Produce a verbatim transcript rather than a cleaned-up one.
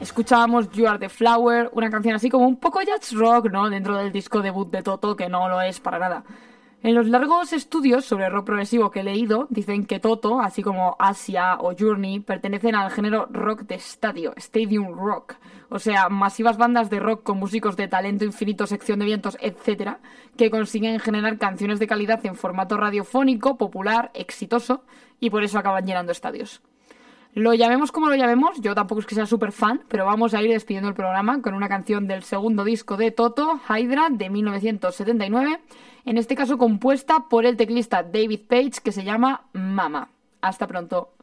Escuchábamos You Are the Flower, una canción así como un poco jazz rock, ¿no? Dentro del disco debut de Toto, que no lo es para nada. En los largos estudios sobre rock progresivo que he leído, dicen que Toto, así como Asia o Journey, pertenecen al género rock de estadio, stadium rock. O sea, masivas bandas de rock con músicos de talento infinito, sección de vientos, etcétera, que consiguen generar canciones de calidad en formato radiofónico, popular, exitoso, y por eso acaban llenando estadios. Lo llamemos como lo llamemos, yo tampoco es que sea súper fan, pero vamos a ir despidiendo el programa con una canción del segundo disco de Toto, Hydra, de mil novecientos setenta y nueve, en este caso compuesta por el teclista David Page, que se llama Mama. Hasta pronto.